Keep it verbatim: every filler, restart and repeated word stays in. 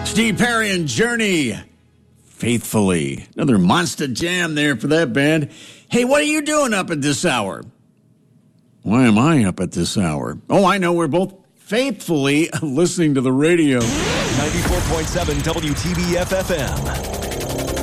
Steve Perry and Journey, Faithfully. Another monster jam there for that band. Hey, what are you doing up at this hour? Why am I up at this hour? Oh, I know. We're both faithfully listening to the radio. ninety-four point seven W T B F F M.